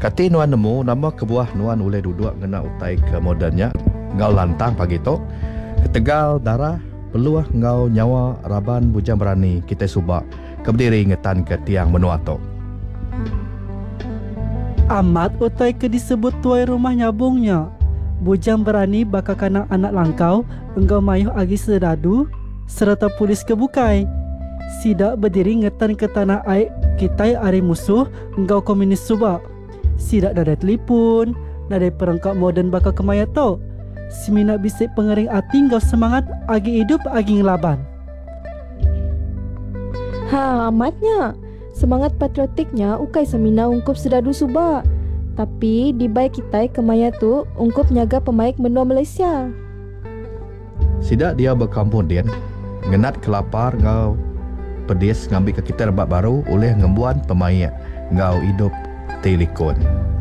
Kati nuan nemu nama kebuah nuan boleh duduk ngena utai ke modernnya. Ngau lantang pagi tu. Ketegal darah peluah ngau nyawa raban bujang berani kita subak keberdiri ngetan ke tiang menua tu. Amat utai ke disebut tuai rumah nyabungnya. Bujang berani bakal kanak anak langkau engkau mayuh agi sedadu serta polis kebukai. Sidak berdiri ngetan ke tanah air kita ari musuh engkau komunis subak. Sidak dari telefon, dari perangkat moden bakal kemaya tu. Semina bisik pengering hati engkau semangat agi hidup agi ngelaban. Ha, amatnya. Semangat patriotiknya ukai semina ungkup sedadu subak. Tapi di baik kita kemaya tu ungkup nyaga pemaik menua Malaysia. Sidak dia berkampung Dian. Ngenat kelapar ngau pedis ngambil ke kita rebak baru oleh ngembuan pemaik ngau hidup telikon.